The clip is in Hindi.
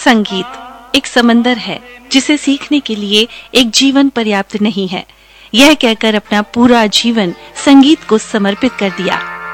संगीत एक समंदर है जिसे सीखने के लिए एक जीवन पर्याप्त नहीं है। यह कहकर अपना पूरा जीवन संगीत को समर्पित कर दिया।